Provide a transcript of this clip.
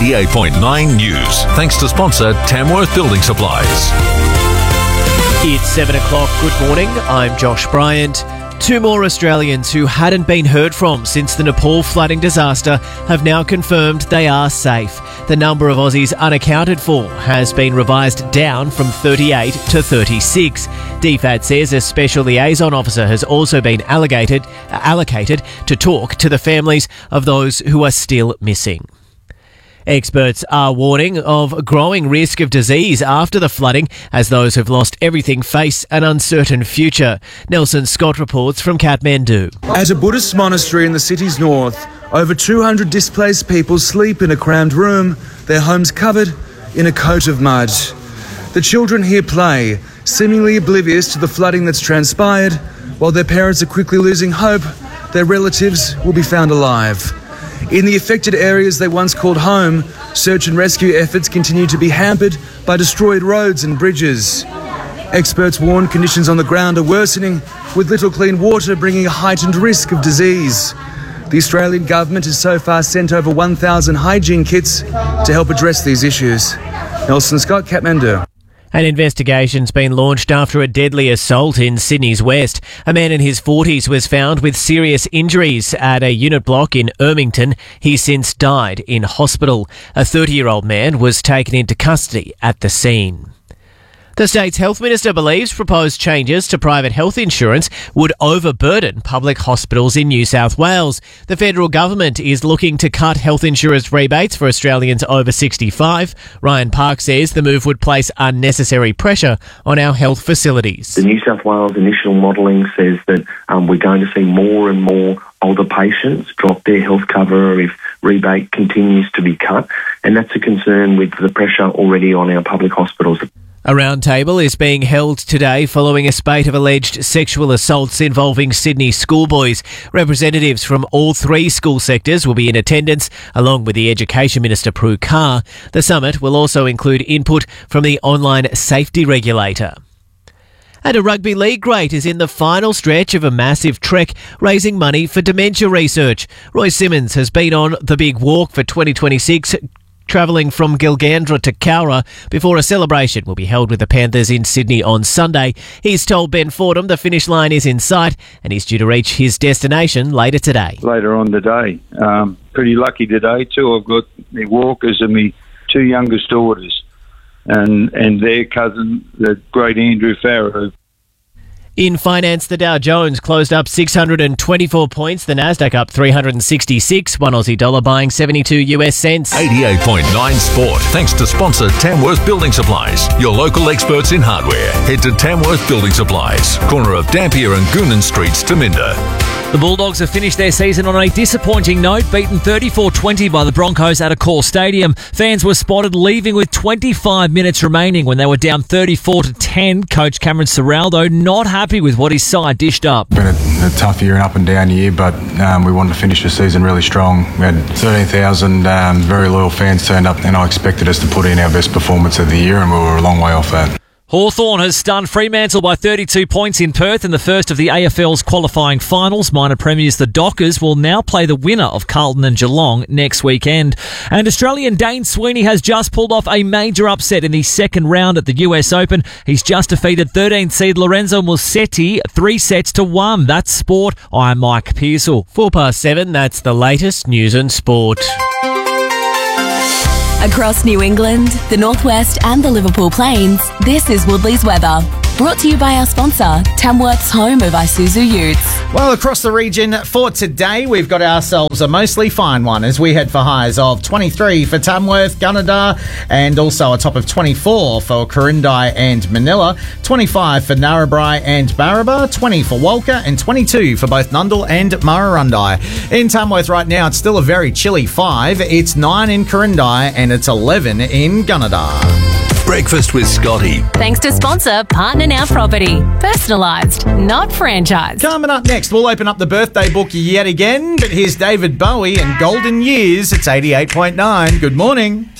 88.9 News. Thanks to sponsor Tamworth Building Supplies. It's 7 o'clock. Good morning. I'm Josh Bryant. 2 more Australians who hadn't been heard from since the Nepal flooding disaster have now confirmed they are safe. The number of Aussies unaccounted for has been revised down from 38 to 36. DFAT says a special liaison officer has also been allocated to talk to the families of those who are still missing. Experts are warning of a growing risk of disease after the flooding as those who've lost everything face an uncertain future. Nelson Scott reports from Kathmandu. At a Buddhist monastery in the city's north, over 200 displaced people sleep in a crammed room, their homes covered in a coat of mud. The children here play, seemingly oblivious to the flooding that's transpired, while their parents are quickly losing hope their relatives will be found alive. In the affected areas they once called home, search and rescue efforts continue to be hampered by destroyed roads and bridges. Experts warn conditions on the ground are worsening, with little clean water bringing a heightened risk of disease. The Australian government has so far sent over 1,000 hygiene kits to help address these issues. Nelson Scott, Kathmandu. An investigation's been launched after a deadly assault in Sydney's West. A man in his 40s was found with serious injuries at a unit block in Ermington. He's since died in hospital. A 30-year-old man was taken into custody at the scene. The state's health minister believes proposed changes to private health insurance would overburden public hospitals in New South Wales. The federal government is looking to cut health insurance rebates for Australians over 65. Ryan Park says the move would place unnecessary pressure on our health facilities. The New South Wales initial modelling says that we're going to see more and more older patients drop their health cover if rebate continues to be cut, and that's a concern with the pressure already on our public hospitals. A roundtable is being held today following a spate of alleged sexual assaults involving Sydney schoolboys. Representatives from all 3 school sectors will be in attendance, along with the Education Minister Prue Carr. The summit will also include input from the online safety regulator. And a rugby league great is in the final stretch of a massive trek raising money for dementia research. Roy Simmons has been on the big walk for 2026, travelling from Gilgandra to Cowra before a celebration will be held with the Panthers in Sydney on Sunday. He's told Ben Fordham the finish line is in sight and he's due to reach his destination later today. Later on today. Pretty lucky today too. I've got my walkers and my 2 youngest daughters and their cousin, the great Andrew Farrow. In finance, the Dow Jones closed up 624 points, the Nasdaq up 366, 1 Aussie dollar buying 72 US cents. 88.9 Sport. Thanks to sponsor Tamworth Building Supplies, your local experts in hardware. Head to Tamworth Building Supplies, corner of Dampier and Goonan Streets, Taminda. The Bulldogs have finished their season on a disappointing note, beaten 34-20 by the Broncos at Accor Stadium. Fans were spotted leaving with 25 minutes remaining when they were down 34-10. Coach Cameron Ciraldo not happy with what his side dished up. Been a tough year, an up and down year, but we wanted to finish the season really strong. We had 13,000 very loyal fans turned up, and I expected us to put in our best performance of the year, and we were a long way off that. Hawthorn has stunned Fremantle by 32 points in Perth in the first of the AFL's qualifying finals. Minor premiers the Dockers will now play the winner of Carlton and Geelong next weekend. And Australian Dane Sweeney has just pulled off a major upset in the second round at the US Open. He's just defeated 13th seed Lorenzo Musetti 3-1. That's sport. I'm Mike Pearsall. 7:04, that's the latest news and sport. Across New England, the Northwest and the Liverpool Plains, this is Woodley's weather. Brought to you by our sponsor, Tamworth's home of Isuzu Utes. Well, across the region for today, we've got ourselves a mostly fine one as we head for highs of 23 for Tamworth, Gunnedah, and also a top of 24 for Corindai and Manila, 25 for Narrabri and Barraba, 20 for Walker, and 22 for both Nundle and Murrurundi. In Tamworth right now, it's still a very chilly 5. It's 9 in Corindai and it's 11 in Gunnedah. Breakfast with Scotty. Thanks to sponsor Partner Now Property. Personalised, not franchised. Coming up next, we'll open up the birthday book yet again, but here's David Bowie and Golden Years. It's 88.9. Good morning.